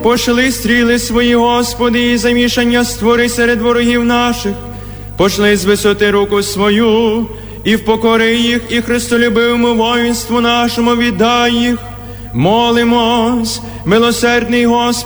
Пошли стріли свої, Господи, і замішання створи серед ворогів наших. Пошли з висоти руку свою, і впокори їх, і христолюбивому воїнству нашому віддай їх. Молимось, милосердний Господи,